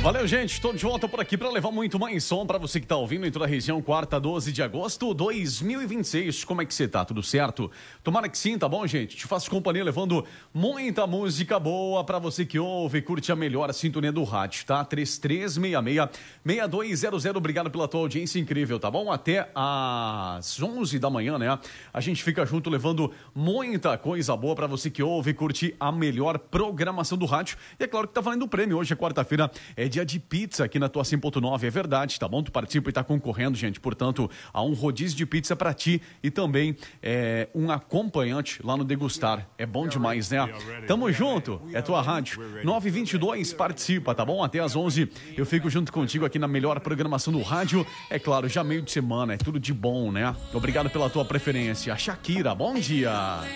Valeu, gente. Estou de volta por aqui para levar muito mais som para você que está ouvindo em toda a região. Quarta, 12 de agosto de 2026. Como é que você tá? Tudo certo? Tomara que sim, tá bom, gente? Te faço companhia levando muita música boa para você que ouve e curte a melhor sintonia do rádio, tá? 3366-6200. Obrigado pela tua audiência incrível, tá bom? Até às 11 da manhã, né? A gente fica junto levando muita coisa boa para você que ouve e curte a melhor programação do rádio. E é claro que tá valendo o prêmio. Hoje é quarta-feira, é dia de pizza aqui na tua 100.9, é verdade, tá bom? Tu participa e tá concorrendo, gente, portanto, há um rodízio de pizza pra ti e também um acompanhante lá no Degustar. É bom demais, né? Tamo junto, é tua rádio. 922, participa, tá bom? Até às 11 eu fico junto contigo aqui na melhor programação do rádio. É claro, já meio de semana, é tudo de bom, né? Obrigado pela tua preferência. Shakira, bom dia!